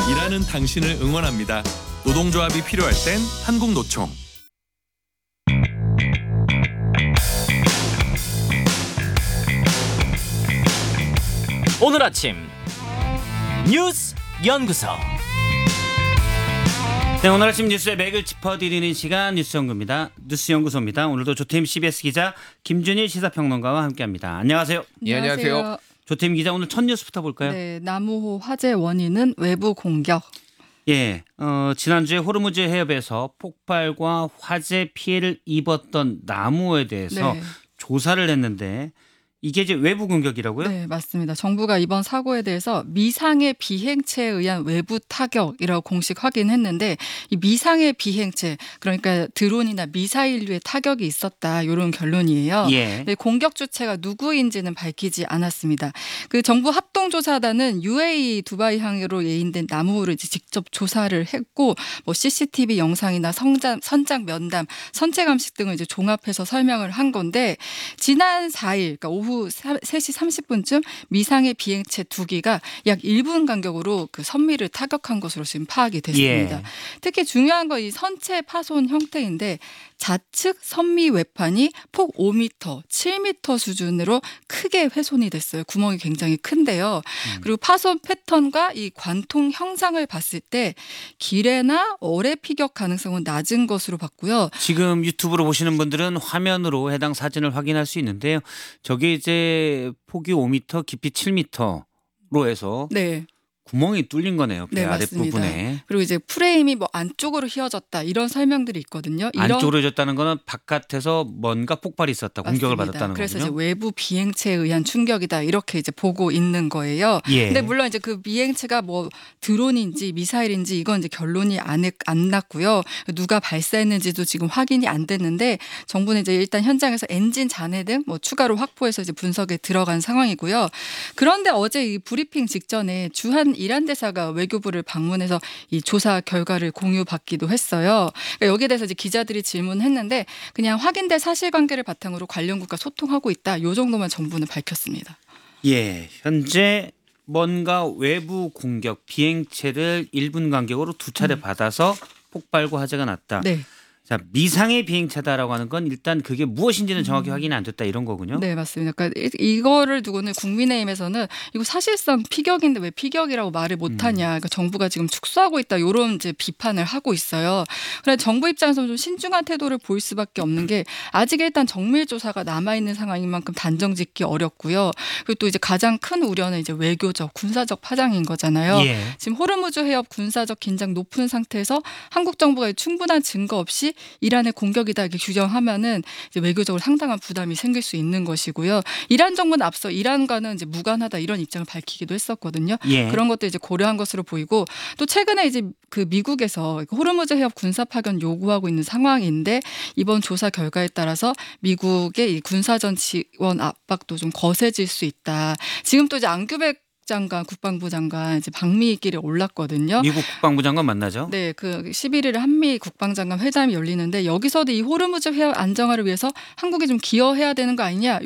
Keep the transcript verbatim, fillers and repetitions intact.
일하는 당신을 응원합니다. 노동조합이 필요할 땐 한국노총. 오늘 아침 뉴스 연구소. 네, 오늘 아침 뉴스의 맥을 짚어드리는 시간 뉴스 연구입니다. 뉴스 연구소입니다. 오늘도 조태임 씨비에스 기자, 김준일 시사평론가와 함께합니다. 안녕하세요. 예, 안녕하세요. 조태임 기자, 오늘 첫 뉴스부터 볼까요? 네, 나무호 화재 원인은 외부 공격. 예, 어, 지난주에 호르무즈 해협에서 폭발과 화재 피해를 입었던 나무에 대해서 네. 조사를 했는데 이게 이제 외부 공격이라고요? 네, 맞습니다. 정부가 이번 사고에 대해서 미상의 비행체에 의한 외부 타격이라고 공식 확인했는데, 이 미상의 비행체, 그러니까 드론이나 미사일류의 타격이 있었다, 이런 결론이에요. 예. 네, 공격 주체가 누구인지는 밝히지 않았습니다. 그 정부 합동조사단은 유에이이 두바이 항으로 예인된 나무호를 이제 직접 조사를 했고, 뭐 씨씨티비 영상이나 성장, 선장 면담, 선체 감식 등을 이제 종합해서 설명을 한 건데, 지난 사 일, 그러니까 오후 세 시 삼십 분쯤 미상의 비행체 두 기가 약 일 분 간격으로 그 선미를 타격한 것으로 지금 파악이 됐습니다. 예. 특히 중요한 건 이 선체 파손 형태인데, 좌측 선미 외판이 폭 오 미터, 칠 미터 수준으로 크게 훼손이 됐어요. 구멍이 굉장히 큰데요. 음. 그리고 파손 패턴과 이 관통 형상을 봤을 때 기뢰나 어뢰 피격 가능성은 낮은 것으로 봤고요. 지금 유튜브로 보시는 분들은 화면으로 해당 사진을 확인할 수 있는데요. 저게 이제 폭이 오 미터, 깊이 칠 미터로 해서 네. 구멍이 뚫린 거네요. 배 네, 아랫부분에. 맞습니다. 그리고 이제 프레임이 뭐 안쪽으로 휘어졌다, 이런 설명들이 있거든요. 이런 안쪽으로 휘어졌다는 거는 바깥에서 뭔가 폭발이 있었다, 공격을 맞습니다. 받았다는 그래서 거군요. 이제 외부 비행체에 의한 충격이다, 이렇게 이제 보고 있는 거예요. 예. 근데 물론 이제 그 비행체가 뭐 드론인지 미사일인지 이건 이제 결론이 안, 안 났고요. 누가 발사했는지도 지금 확인이 안 됐는데, 정부는 이제 일단 현장에서 엔진 잔해 등 뭐 추가로 확보해서 이제 분석에 들어간 상황이고요. 그런데 어제 이 브리핑 직전에 주한 이란 대사가 외교부를 방문해서 이 조사 결과를 공유받기도 했어요. 그러니까 여기에 대해서 이제 기자들이 질문했는데, 그냥 확인된 사실관계를 바탕으로 관련국과 소통하고 있다, 이 정도만 정부는 밝혔습니다. 예, 현재 뭔가 외부 공격 비행체를 일 분 간격으로 두 차례 음. 받아서 폭발과 화재가 났다. 네. 자, 미상의 비행체다라고 하는 건 일단 그게 무엇인지는 정확히 확인이 안 됐다, 이런 거군요. 네, 맞습니다. 그러니까 이- 이거를 두고는 국민의힘에서는 이거 사실상 피격인데 왜 피격이라고 말을 못하냐, 그러니까 정부가 지금 축소하고 있다, 이런 이제 비판을 하고 있어요. 그런데 정부 입장에서는 좀 신중한 태도를 보일 수밖에 없는 게, 아직 일단 정밀 조사가 남아 있는 상황인 만큼 단정짓기 어렵고요. 그리고 또 이제 가장 큰 우려는 이제 외교적, 군사적 파장인 거잖아요. 예. 지금 호르무즈 해협 군사적 긴장 높은 상태에서 한국 정부가 충분한 증거 없이 이란의 공격이다, 이렇게 규정하면은 이제 외교적으로 상당한 부담이 생길 수 있는 것이고요. 이란 정부는 앞서 이란과는 이제 무관하다, 이런 입장을 밝히기도 했었거든요. 예. 그런 것도 이제 고려한 것으로 보이고, 또 최근에 이제 그 미국에서 호르무즈 해협 군사 파견 요구하고 있는 상황인데, 이번 조사 결과에 따라서 미국의 이 군사전 지원 압박도 좀 거세질 수 있다. 지금 또 이제 안규백 장관, 국방부 장관 이제 방미길에 올랐거든요. 미국 국방부 장관 만나죠? 네, 그 십일 일에 한미 국방장관 회담이 열리는데, 여기서도 이 호르무즈 해협 안정화를 위해서 한국이 좀 기여해야 되는 거 아니냐,